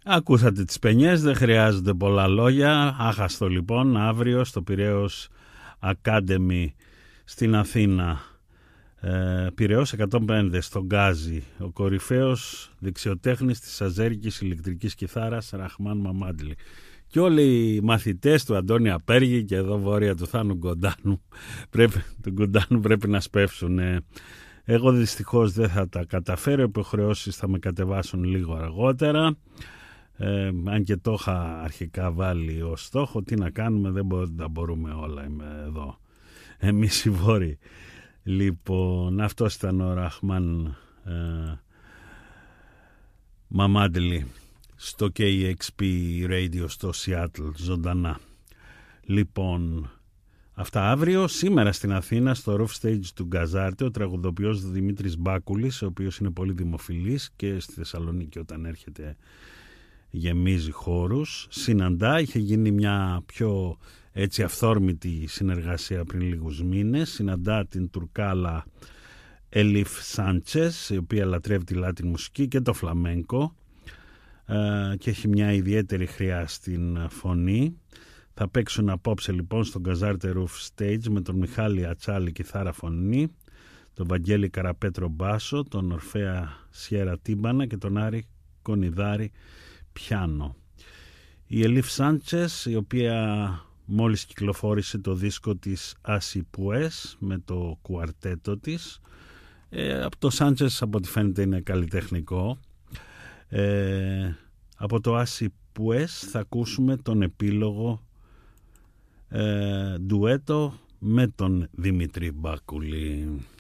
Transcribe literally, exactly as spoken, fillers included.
Ακούσατε τις πενιές, δεν χρειάζονται πολλά λόγια. Άχαστο λοιπόν, αύριο στο Πειραιώς Academy στην Αθήνα. Ε, Πειραιώς εκατόν πέντε στον Γκάζι, ο κορυφαίος δεξιοτέχνης της αζέρικης ηλεκτρικής κιθάρας Ραχμάν Μαμάντλη. Και όλοι οι μαθητές του Αντώνη Απέργη και εδώ βόρεια του Θάνου Γκοντάνου πρέπει, του Γκοντάνου πρέπει να σπεύσουν. Ε, εγώ δυστυχώς δεν θα τα καταφέρω, οι υποχρεώσεις θα με κατεβάσουν λίγο αργότερα. Ε, αν και το είχα αρχικά βάλει ως στόχο, τι να κάνουμε, δεν μπο, τα μπορούμε όλα, είμαι εδώ εμείς οι βόρειοι. Λοιπόν, αυτός ήταν ο Ραχμάν ε, Μαμάντλη στο κέι εξ πι Radio στο Seattle, ζωντανά. Λοιπόν, αυτά αύριο. Σήμερα στην Αθήνα στο Roof Stage του Γκαζάρτε ο τραγουδοποιός Δημήτρης Μπάκουλης, ο οποίος είναι πολύ δημοφιλής και στη Θεσσαλονίκη όταν έρχεται γεμίζει χώρους. Συναντά, είχε γίνει μια πιο έτσι αυθόρμητη συνεργασία πριν λίγους μήνες. Συναντά την Τουρκάλα Ελίφ Σάντσες, η οποία λατρεύει τη λάτιν μουσική και το φλαμέγκο ε, και έχει μια ιδιαίτερη χρειά στην φωνή. Θα παίξουν απόψε λοιπόν στον Γκαζάρτε Roof Stage με τον Μιχάλη Ατσάλη κιθάρα φωνή, τον Βαγγέλη Καραπέτρο μπάσο, τον Ορφέα Σιέρα τίμπανα και τον Άρη Κονιδάρη πιάνο. Η Ελίφ Σάντσες, η οποία μόλις κυκλοφόρησε το δίσκο της Así Pues με το κουαρτέτο της, ε, από το Σάντσες από ό,τι φαίνεται είναι καλλιτεχνικό. Ε, από το Así Pues θα ακούσουμε τον επίλογο ε, ντουέτο με τον Δημήτρη Μπάκουλη.